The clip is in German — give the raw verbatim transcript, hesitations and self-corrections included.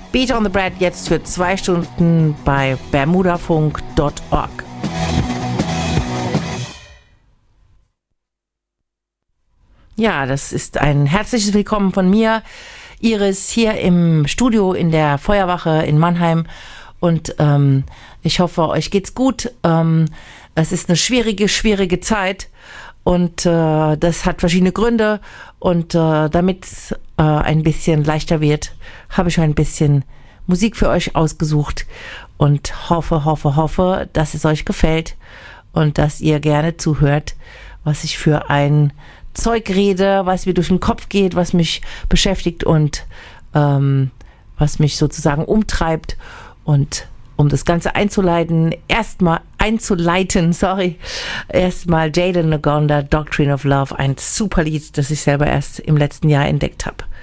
Beat on the Bread jetzt für zwei Stunden bei bermudafunk punkt org. Ja, das ist ein herzliches Willkommen von mir, Iris, hier im Studio in der Feuerwache in Mannheim. Und ähm, ich hoffe, euch geht's gut. Ähm, es ist eine schwierige, schwierige Zeit. Und äh, das hat verschiedene Gründe. Und äh, damit es äh, ein bisschen leichter wird, habe ich ein bisschen Musik für euch ausgesucht. Und hoffe, hoffe, hoffe, dass es euch gefällt. Und dass ihr gerne zuhört, was ich für ein Zeug rede, was mir durch den Kopf geht, was mich beschäftigt und ähm, was mich sozusagen umtreibt. Und um das Ganze einzuleiten, erstmal einzuleiten, sorry, erstmal Jalen Ngonda, Doctrine of Love, ein super Lied, das ich selber erst im letzten Jahr entdeckt habe.